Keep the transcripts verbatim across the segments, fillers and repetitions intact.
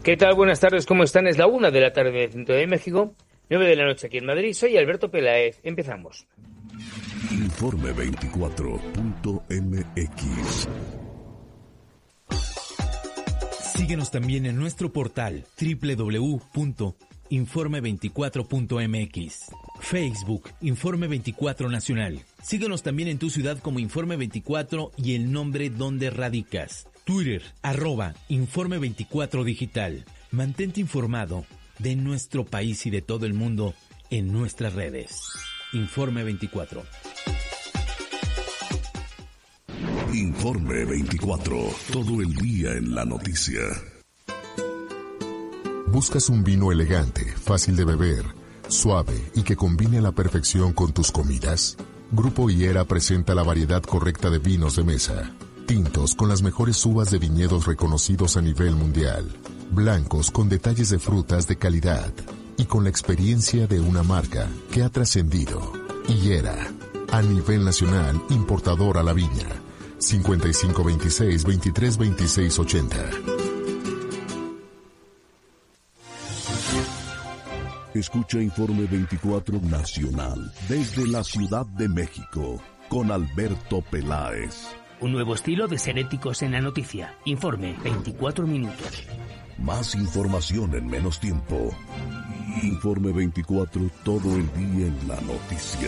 ¿Qué tal? Buenas tardes, ¿cómo están? Es la una de la tarde del centro de México, nueve de la noche aquí en Madrid. Soy Alberto Peláez. Empezamos. Informe veinticuatro punto m x. Síguenos también en nuestro portal doble u doble u doble u punto informe veinticuatro punto m x. Facebook, Informe veinticuatro Nacional. Síguenos también en tu ciudad como Informe veinticuatro y el nombre donde radicas. Twitter, arroba Informe veinticuatro Digital. Mantente informado de nuestro país y de todo el mundo en nuestras redes. Informe veinticuatro. Informe veinticuatro. Todo el día en la noticia. ¿Buscas un vino elegante, fácil de beber, suave y que combine a la perfección con tus comidas? Grupo Higuera presenta la variedad correcta de vinos de mesa. Tintos con las mejores uvas de viñedos reconocidos a nivel mundial. Blancos con detalles de frutas de calidad. Y con la experiencia de una marca que ha trascendido. Higuera, a nivel nacional, importador a la viña. cincuenta y cinco veintiséis, veintitrés veintiséis ochenta. Escucha Informe veinticuatro Nacional desde la Ciudad de México con Alberto Peláez. Un nuevo estilo de ser éticos en la noticia. Informe veinticuatro minutos. Más información en menos tiempo. Informe veinticuatro, todo el día en la noticia.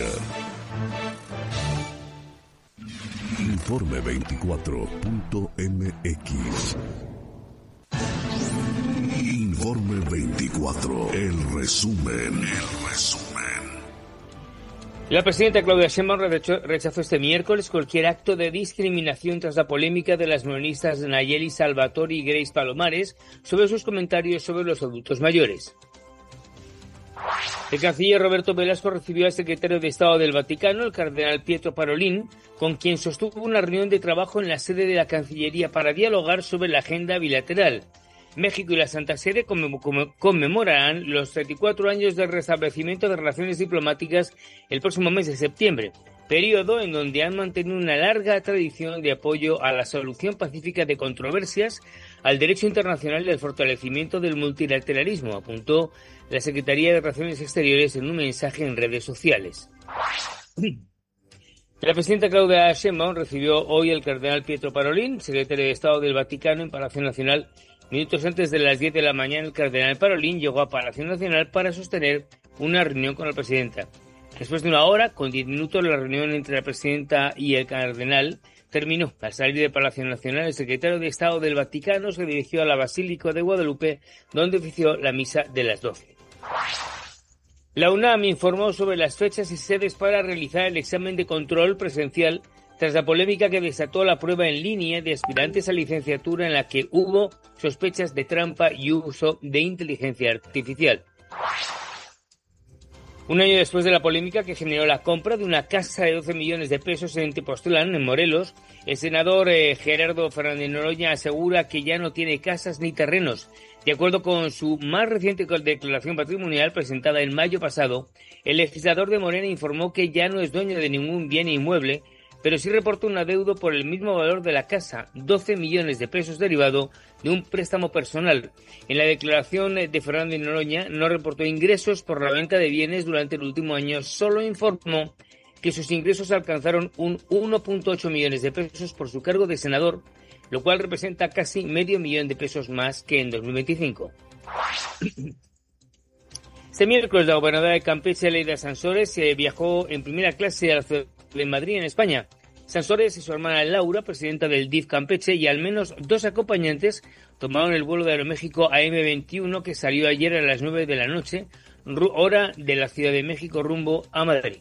Informe veinticuatro punto m x. Informe veinticuatro, el resumen, el resumen. La presidenta Claudia Sheinbaum rechazó este miércoles cualquier acto de discriminación tras la polémica de las morenistas Nayeli Salvatore y Grace Palomares sobre sus comentarios sobre los adultos mayores. El canciller Roberto Velasco recibió al secretario de Estado del Vaticano, el cardenal Pietro Parolin, con quien sostuvo una reunión de trabajo en la sede de la Cancillería para dialogar sobre la agenda bilateral. México y la Santa Sede conmemorarán los treinta y cuatro años del restablecimiento de relaciones diplomáticas el próximo mes de septiembre, periodo en donde han mantenido una larga tradición de apoyo a la solución pacífica de controversias, al derecho internacional y al fortalecimiento del multilateralismo, apuntó la Secretaría de Relaciones Exteriores en un mensaje en redes sociales. La presidenta Claudia Sheinbaum recibió hoy al cardenal Pietro Parolin, secretario de Estado del Vaticano, en Palacio Nacional. Minutos antes de las diez de la mañana, el cardenal Parolin llegó a Palacio Nacional para sostener una reunión con la presidenta. Después de una hora, con diez minutos, la reunión entre la presidenta y el cardenal terminó. Al salir de Palacio Nacional, el secretario de Estado del Vaticano se dirigió a la Basílica de Guadalupe, donde ofició la misa de las doce. La UNAM informó sobre las fechas y sedes para realizar el examen de control presencial tras la polémica que desató la prueba en línea de aspirantes a licenciatura en la que hubo sospechas de trampa y uso de inteligencia artificial. Un año después de la polémica que generó la compra de una casa de doce millones de pesos en Tepoztlán, en Morelos, el senador eh, Gerardo Fernández Noroña asegura que ya no tiene casas ni terrenos. De acuerdo con su más reciente declaración patrimonial presentada en mayo pasado, el legislador de Morena informó que ya no es dueño de ningún bien inmueble, pero sí reportó un adeudo por el mismo valor de la casa, doce millones de pesos derivado de un préstamo personal. En la declaración de Fernández Noroña no reportó ingresos por la venta de bienes durante el último año, solo informó que sus ingresos alcanzaron un uno punto ocho millones de pesos por su cargo de senador, lo cual representa casi medio millón de pesos más que en dos mil veinticinco. Este miércoles la gobernadora de Campeche, Leida Sansores, viajó en primera clase a la ciudad de Madrid, en España. Sansores y su hermana Laura, presidenta del D I F Campeche, y al menos dos acompañantes tomaron el vuelo de Aeroméxico A M veintiuno que salió ayer a las nueve de la noche, hora de la Ciudad de México, rumbo a Madrid.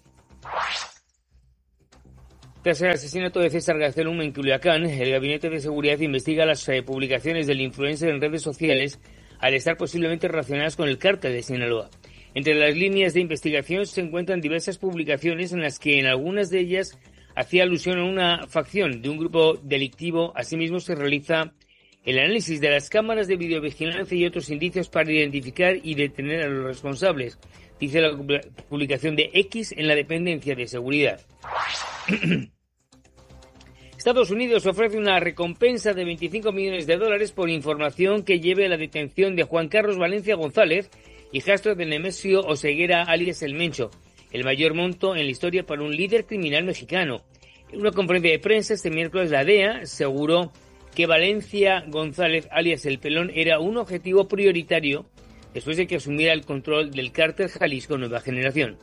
Tras el asesinato de César García Luna en Culiacán, el Gabinete de Seguridad investiga las eh, publicaciones del influencer en redes sociales al estar posiblemente relacionadas con el cártel de Sinaloa. Entre las líneas de investigación se encuentran diversas publicaciones en las que en algunas de ellas hacía alusión a una facción de un grupo delictivo. Asimismo, se realiza el análisis de las cámaras de videovigilancia y otros indicios para identificar y detener a los responsables, dice la publicación de X en la dependencia de seguridad. Estados Unidos ofrece una recompensa de veinticinco millones de dólares por información que lleve a la detención de Juan Carlos Valencia González, hijastro de Nemesio Oseguera alias El Mencho, el mayor monto en la historia para un líder criminal mexicano. En una conferencia de prensa este miércoles, la D E A aseguró que Valencia González alias El Pelón era un objetivo prioritario después de que asumiera el control del cártel Jalisco Nueva Generación.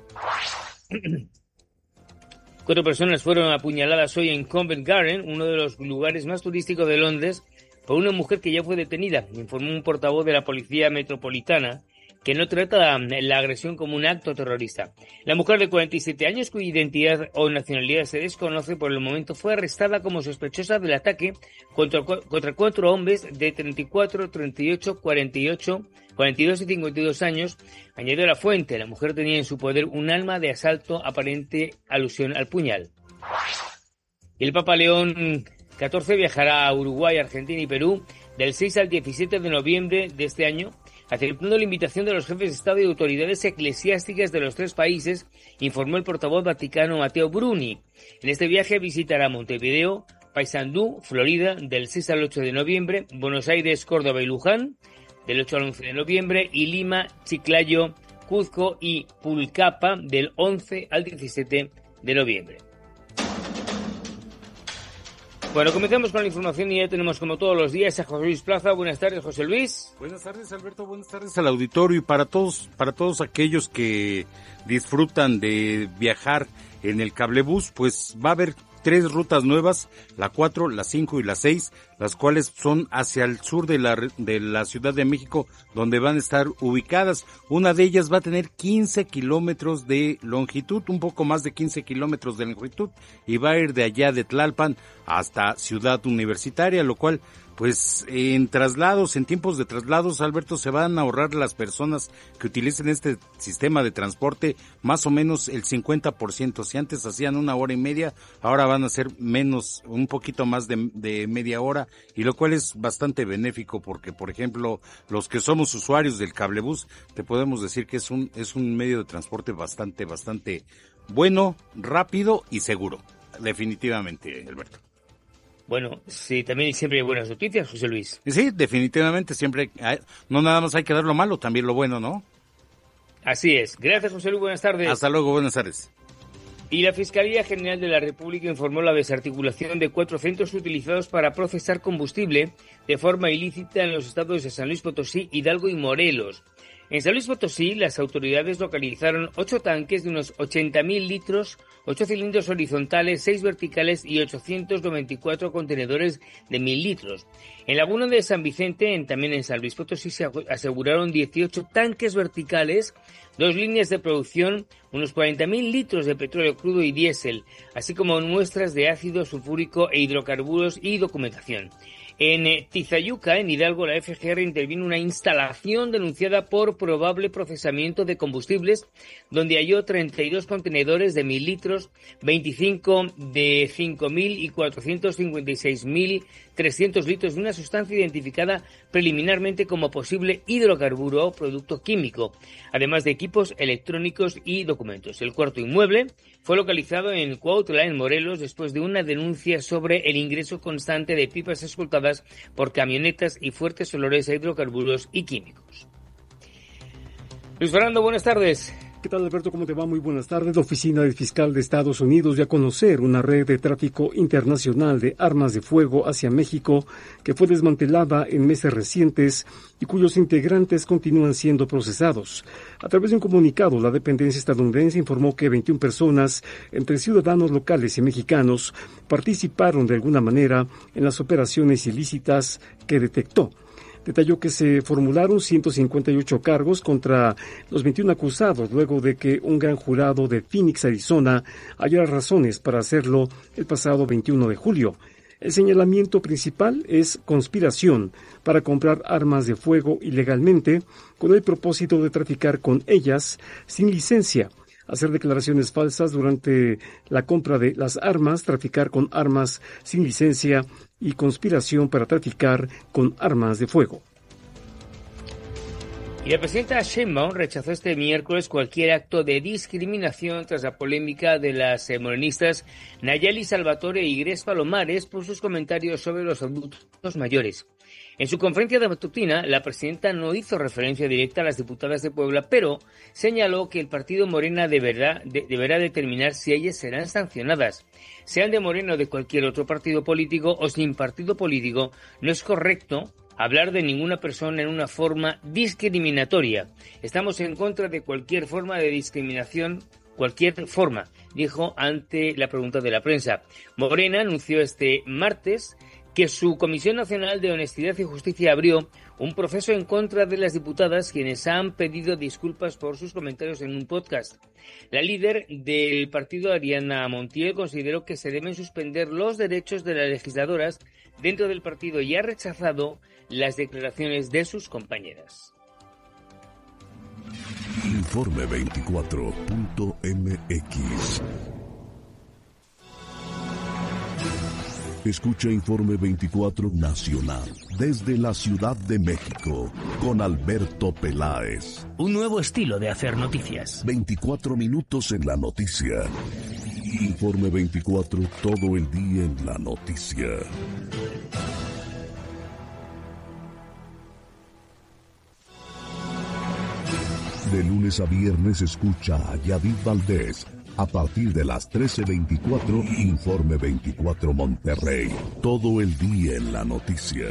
Cuatro personas fueron apuñaladas hoy en Covent Garden, uno de los lugares más turísticos de Londres, por una mujer que ya fue detenida, informó un portavoz de la Policía Metropolitana, que no trata la agresión como un acto terrorista. La mujer de cuarenta y siete años, cuya identidad o nacionalidad se desconoce por el momento, fue arrestada como sospechosa del ataque contra, contra cuatro hombres de treinta y cuatro, treinta y ocho, cuarenta y ocho, cuarenta y dos y cincuenta y dos años. Añadió la fuente, la mujer tenía en su poder un arma de asalto, aparente alusión al puñal. El Papa León catorce viajará a Uruguay, Argentina y Perú del seis al diecisiete de noviembre de este año, aceptando la invitación de los jefes de Estado y autoridades eclesiásticas de los tres países, informó el portavoz vaticano Matteo Bruni. En este viaje visitará Montevideo, Paysandú, Florida, del seis al ocho de noviembre, Buenos Aires, Córdoba y Luján, del ocho al once de noviembre, y Lima, Chiclayo, Cuzco y Pulcapa, del once al diecisiete de noviembre. Bueno, comenzamos con la información y ya tenemos como todos los días a José Luis Plaza. Buenas tardes, José Luis. Buenas tardes, Alberto. Buenas tardes al auditorio y para todos, para todos aquellos que disfrutan de viajar en el cablebús, pues va a haber tres rutas nuevas, la cuatro, la cinco y la seis, las cuales son hacia el sur de la, de la Ciudad de México, donde van a estar ubicadas. Una de ellas va a tener quince kilómetros de longitud, un poco más de quince kilómetros de longitud, y va a ir de allá de Tlalpan hasta Ciudad Universitaria, lo cual, pues, en traslados, en tiempos de traslados, Alberto, se van a ahorrar las personas que utilicen este sistema de transporte más o menos el cincuenta por ciento. Si antes hacían una hora y media, ahora van a ser menos, un poquito más de, de media hora, y lo cual es bastante benéfico porque, por ejemplo, los que somos usuarios del cablebús, te podemos decir que es un, es un medio de transporte bastante, bastante bueno, rápido y seguro. Definitivamente, Alberto. Bueno, sí, también siempre hay buenas noticias, José Luis. Sí, definitivamente siempre, hay, no nada más hay que dar lo malo, también lo bueno, ¿no? Así es. Gracias, José Luis, buenas tardes. Hasta luego, buenas tardes. Y la Fiscalía General de la República informó la desarticulación de cuatro centros utilizados para procesar combustible de forma ilícita en los estados de San Luis Potosí, Hidalgo y Morelos. En San Luis Potosí, las autoridades localizaron ocho tanques de unos ochenta mil litros, ocho cilindros horizontales, seis verticales y ochocientos noventa y cuatro contenedores de mil litros. En Laguna de San Vicente, en, también en San Luis Potosí, se aseguraron dieciocho tanques verticales, dos líneas de producción, unos cuarenta mil litros de petróleo crudo y diésel, así como muestras de ácido sulfúrico e hidrocarburos y documentación. En Tizayuca, en Hidalgo, la F G R intervino una instalación denunciada por probable procesamiento de combustibles, donde halló treinta y dos contenedores de mil litros, veinticinco de cinco mil y cuatrocientos cincuenta y seis mil trescientos litros de una sustancia identificada preliminarmente como posible hidrocarburo o producto químico, además de equipos electrónicos y documentos. El cuarto inmueble fue localizado en Cuautla, en Morelos, después de una denuncia sobre el ingreso constante de pipas escoltadas por camionetas y fuertes olores a hidrocarburos y químicos. Luis Fernando, buenas tardes. ¿Qué tal, Alberto? ¿Cómo te va? Muy buenas tardes. La Oficina del Fiscal de Estados Unidos dio a conocer una red de tráfico internacional de armas de fuego hacia México que fue desmantelada en meses recientes y cuyos integrantes continúan siendo procesados. A través de un comunicado, la dependencia estadounidense informó que veintiuna personas, entre ciudadanos locales y mexicanos, participaron de alguna manera en las operaciones ilícitas que detectó. Detalló que se formularon ciento cincuenta y ocho cargos contra los veintiún acusados luego de que un gran jurado de Phoenix, Arizona, hallara razones para hacerlo el pasado veintiuno de julio. El señalamiento principal es conspiración para comprar armas de fuego ilegalmente con el propósito de traficar con ellas sin licencia, hacer declaraciones falsas durante la compra de las armas, traficar con armas sin licencia y conspiración para traficar con armas de fuego. Y la presidenta Sheinbaum rechazó este miércoles cualquier acto de discriminación tras la polémica de las eh, morenistas Nayeli Salvatore y Grace Palomares por sus comentarios sobre los adultos mayores. En su conferencia de matutina, la presidenta no hizo referencia directa a las diputadas de Puebla, pero señaló que el partido Morena deberá, de, deberá determinar si ellas serán sancionadas. Sean de Morena o de cualquier otro partido político o sin partido político, no es correcto hablar de ninguna persona en una forma discriminatoria. Estamos en contra de cualquier forma de discriminación, cualquier forma, dijo ante la pregunta de la prensa. Morena anunció este martes que su Comisión Nacional de Honestidad y Justicia abrió un proceso en contra de las diputadas, quienes han pedido disculpas por sus comentarios en un podcast. La líder del partido, Ariana Montiel, consideró que se deben suspender los derechos de las legisladoras dentro del partido y ha rechazado las declaraciones de sus compañeras. Informe veinticuatro punto m x. Escucha Informe veinticuatro Nacional desde la Ciudad de México con Alberto Peláez. Un nuevo estilo de hacer noticias. veinticuatro minutos en la noticia. Informe veinticuatro, todo el día en la noticia. De lunes a viernes escucha a Yadid Valdés. A partir de las trece veinticuatro, Informe veinticuatro Monterrey. Todo el día en la noticia.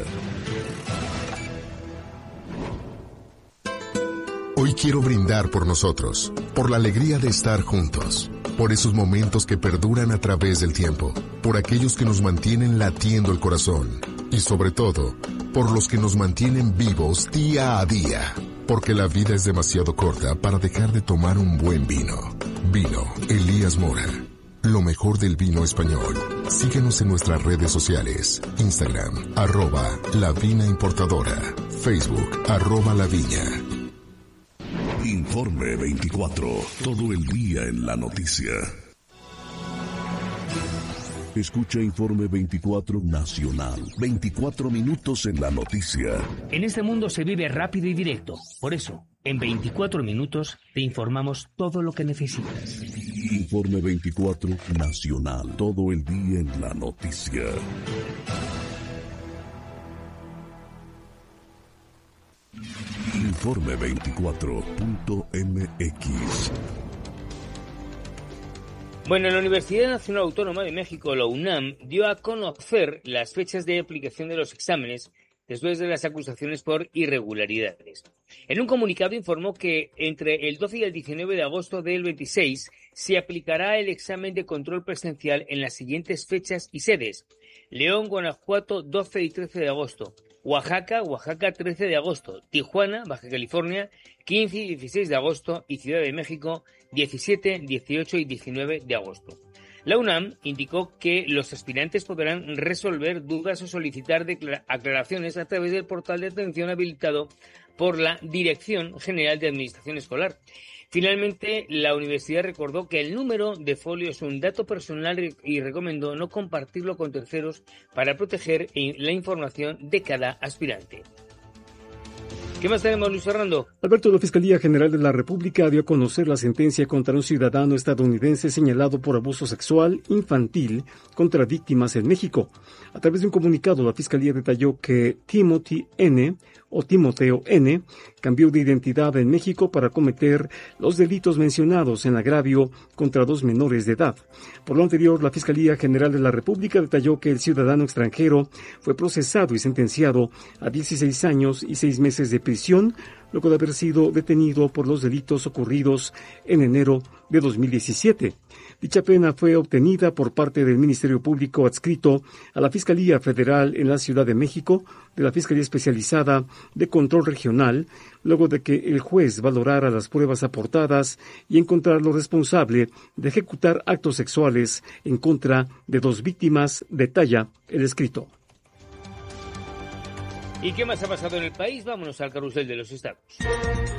Hoy quiero brindar por nosotros, por la alegría de estar juntos, por esos momentos que perduran a través del tiempo, por aquellos que nos mantienen latiendo el corazón y sobre todo, por los que nos mantienen vivos día a día. Porque la vida es demasiado corta para dejar de tomar un buen vino. Vino Elías Mora. Lo mejor del vino español. Síguenos en nuestras redes sociales. Instagram, arroba La Vina Importadora. Facebook, arroba La Viña. Informe veinticuatro. Todo el día en la noticia. Escucha Informe veinticuatro Nacional. veinticuatro minutos en la noticia. En este mundo se vive rápido y directo. Por eso, en veinticuatro minutos te informamos todo lo que necesitas. Informe veinticuatro Nacional. Todo el día en la noticia. Informe veinticuatro punto m x. Bueno, la Universidad Nacional Autónoma de México, la UNAM, dio a conocer las fechas de aplicación de los exámenes después de las acusaciones por irregularidades. En un comunicado informó que entre el doce y el diecinueve de agosto del veintiséis se aplicará el examen de control presencial en las siguientes fechas y sedes: León, Guanajuato, doce y trece de agosto, Oaxaca, Oaxaca, trece de agosto, Tijuana, Baja California, quince y dieciséis de agosto y Ciudad de México, diecisiete, dieciocho y diecinueve de agosto. La UNAM indicó que los aspirantes podrán resolver dudas o solicitar aclaraciones a través del portal de atención habilitado por la Dirección General de Administración Escolar. Finalmente, la universidad recordó que el número de folio es un dato personal y recomendó no compartirlo con terceros para proteger la información de cada aspirante. ¿Qué más tenemos, Luis Fernando? Alberto, la Fiscalía General de la República dio a conocer la sentencia contra un ciudadano estadounidense señalado por abuso sexual infantil contra víctimas en México. A través de un comunicado, la Fiscalía detalló que Timothy N., o Timoteo N., cambió de identidad en México para cometer los delitos mencionados en agravio contra dos menores de edad. Por lo anterior, la Fiscalía General de la República detalló que el ciudadano extranjero fue procesado y sentenciado a dieciséis años y seis meses de prisión, luego de haber sido detenido por los delitos ocurridos en enero de dos mil diecisiete. Dicha pena fue obtenida por parte del Ministerio Público adscrito a la Fiscalía Federal en la Ciudad de México, de la Fiscalía Especializada de Control Regional, luego de que el juez valorara las pruebas aportadas y encontrarlo responsable de ejecutar actos sexuales en contra de dos víctimas, detalla el escrito. ¿Y qué más ha pasado en el país? Vámonos al carrusel de los estados.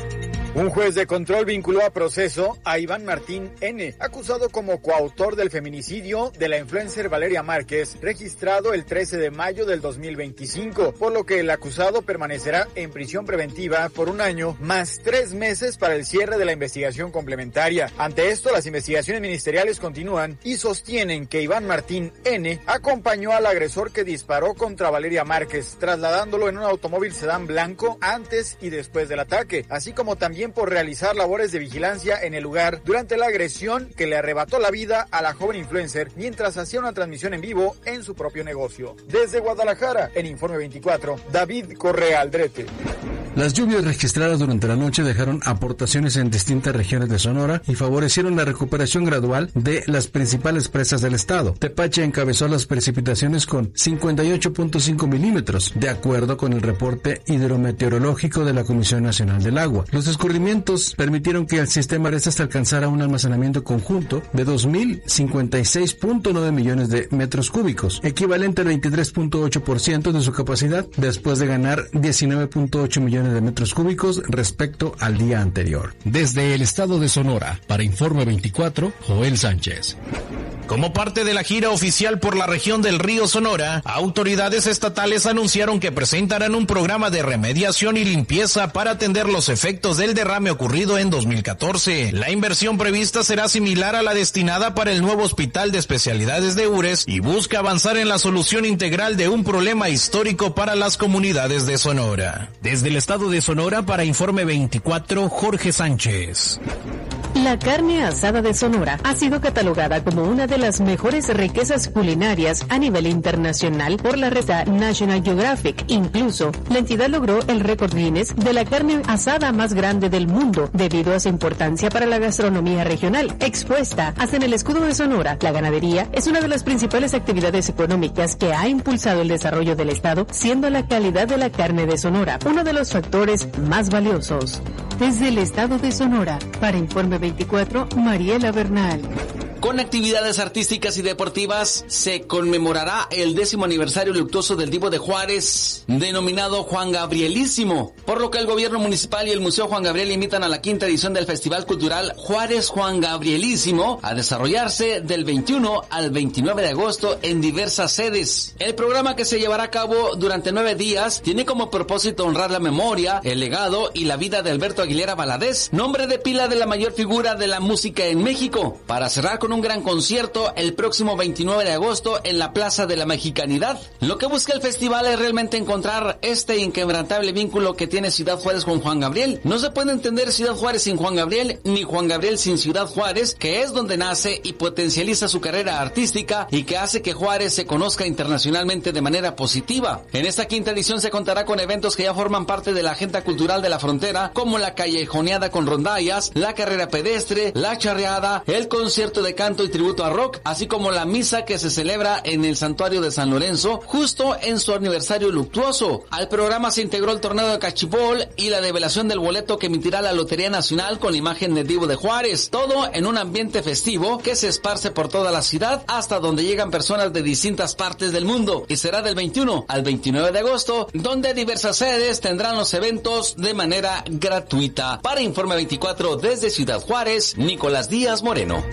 Un juez de control vinculó a proceso a Iván Martín N., acusado como coautor del feminicidio de la influencer Valeria Márquez, registrado el trece de mayo del dos mil veinticinco, por lo que el acusado permanecerá en prisión preventiva por un año, más tres meses para el cierre de la investigación complementaria. Ante esto, las investigaciones ministeriales continúan y sostienen que Iván Martín N. acompañó al agresor que disparó contra Valeria Márquez, trasladándolo en un automóvil sedán blanco antes y después del ataque, así como también por realizar labores de vigilancia en el lugar durante la agresión que le arrebató la vida a la joven influencer mientras hacía una transmisión en vivo en su propio negocio. Desde Guadalajara, en Informe veinticuatro, David Correa Aldrete. Las lluvias registradas durante la noche dejaron aportaciones en distintas regiones de Sonora y favorecieron la recuperación gradual de las principales presas del estado. Tepache encabezó las precipitaciones con cincuenta y ocho punto cinco milímetros, de acuerdo con el reporte hidrometeorológico de la Comisión Nacional del Agua. Los escurrimientos permitieron que el sistema Arestas alcanzara un almacenamiento conjunto de dos mil cincuenta y seis punto nueve millones de metros cúbicos, equivalente al veintitrés punto ocho por ciento de su capacidad, después de ganar diecinueve punto ocho millones de metros cúbicos respecto al día anterior. Desde el estado de Sonora, para Informe veinticuatro, Joel Sánchez. Como parte de la gira oficial por la región del río Sonora, autoridades estatales anunciaron que presentarán un programa de remediación y limpieza para atender los efectos del derrame ocurrido en dos mil catorce. La inversión prevista será similar a la destinada para el nuevo hospital de especialidades de Ures y busca avanzar en la solución integral de un problema histórico para las comunidades de Sonora. Desde el estado de Sonora, para Informe veinticuatro, Jorge Sánchez. La carne asada de Sonora ha sido catalogada como una de las mejores riquezas culinarias a nivel internacional por la revista National Geographic. Incluso, la entidad logró el récord Guinness de la carne asada más grande del mundo debido a su importancia para la gastronomía regional. Expuesta hasta en el escudo de Sonora, la ganadería es una de las principales actividades económicas que ha impulsado el desarrollo del estado, siendo la calidad de la carne de Sonora uno de los factores más valiosos. Desde el estado de Sonora, para Informe veinticuatro, Mariela Bernal. Con actividades artísticas y deportivas se conmemorará el décimo aniversario luctuoso del Divo de Juárez, denominado Juan Gabrielísimo, por lo que el gobierno municipal y el Museo Juan Gabriel invitan a la quinta edición del Festival Cultural Juárez Juan Gabrielísimo a desarrollarse del veintiuno al veintinueve de agosto en diversas sedes. El programa, que se llevará a cabo durante nueve días, tiene como propósito honrar la memoria, el legado y la vida de Alberto Aguilera Valadez, nombre de pila de la mayor figura de la música en México, para cerrar con un gran concierto el próximo veintinueve de agosto en la Plaza de la Mexicanidad. Lo que busca el festival es realmente encontrar este inquebrantable vínculo que tiene Ciudad Juárez con Juan Gabriel. No se puede entender Ciudad Juárez sin Juan Gabriel, ni Juan Gabriel sin Ciudad Juárez, que es donde nace y potencializa su carrera artística y que hace que Juárez se conozca internacionalmente de manera positiva. En esta quinta edición se contará con eventos que ya forman parte de la agenda cultural de la frontera, como la callejoneada con rondallas, la carrera pedestre, la charreada, el concierto de canto y tributo a rock, así como la misa que se celebra en el santuario de San Lorenzo justo en su aniversario luctuoso. Al programa se integró el torneo de cachibol y la develación del boleto que emitirá la Lotería Nacional con la imagen del Divo de Juárez, todo en un ambiente festivo que se esparce por toda la ciudad hasta donde llegan personas de distintas partes del mundo, y será del veintiuno al veintinueve de agosto, donde diversas sedes tendrán los eventos de manera gratuita. Para Informe veinticuatro, desde Ciudad Juárez, Nicolás Díaz Moreno.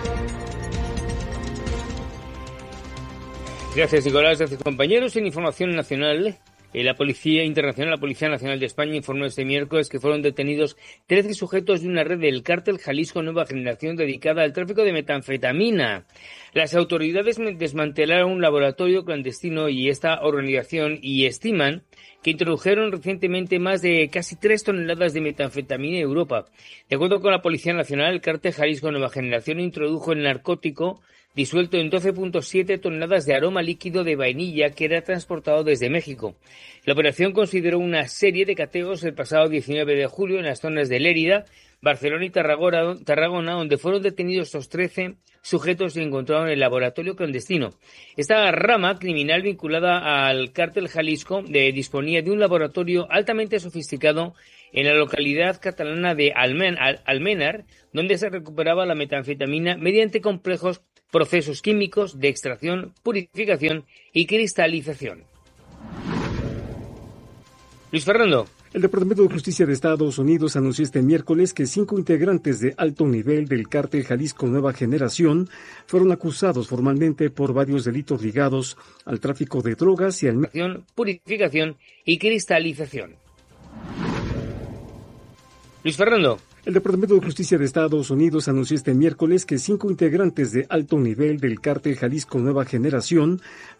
Gracias, Nicolás. Gracias, compañeros. En información nacional, eh, la Policía Internacional, la Policía Nacional de España, informó este miércoles que fueron detenidos trece sujetos de una red del cártel Jalisco Nueva Generación dedicada al tráfico de metanfetamina. Las autoridades desmantelaron un laboratorio clandestino y esta organización y estiman que introdujeron recientemente más de casi tres toneladas de metanfetamina en Europa. De acuerdo con la Policía Nacional, el cártel Jalisco Nueva Generación introdujo el narcótico disuelto en doce punto siete toneladas de aroma líquido de vainilla que era transportado desde México. La operación consideró una serie de cateos el pasado diecinueve de julio en las zonas de Lérida, Barcelona y Tarragona, Tarragona, donde fueron detenidos estos trece sujetos y encontraron el laboratorio clandestino. Esta rama criminal vinculada al cártel Jalisco de, disponía de un laboratorio altamente sofisticado en la localidad catalana de Almen, Al, Almenar, donde se recuperaba la metanfetamina mediante complejos procesos químicos de extracción, purificación y cristalización. Luis Fernando. El Departamento de Justicia de Estados Unidos anunció este miércoles que cinco integrantes de alto nivel del cártel Jalisco Nueva Generación fueron acusados formalmente por varios delitos ligados al tráfico de drogas y al... purificación y cristalización. Luis Fernando. El Departamento de Justicia de Estados Unidos anunció este miércoles que cinco integrantes de alto nivel del cártel Jalisco Nueva Generación